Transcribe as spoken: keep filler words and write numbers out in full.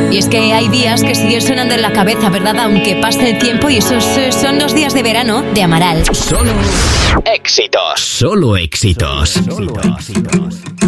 Y es que hay días que siguen sonando en la cabeza, ¿verdad? Aunque pase el tiempo, y esos eh, son los días de verano de Amaral. Solo éxitos. Solo éxitos. Solo éxitos.